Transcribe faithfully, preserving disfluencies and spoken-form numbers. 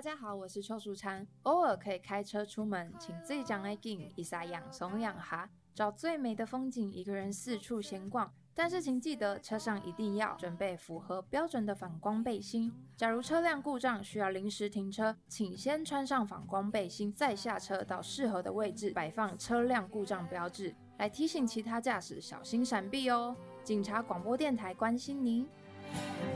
家好，我是邱淑婵。偶尔可以开车出门，请自己讲爱紧，一撒养松养哈，找最美的风景，一个人四处闲逛。但是请记得，车上一定要准备符合标准的反光背心。假如车辆故障需要临时停车，请先穿上反光背心，再下车到适合的位置摆放车辆故障标志，来提醒其他驾驶小心闪避哦。警察广播电台关心您。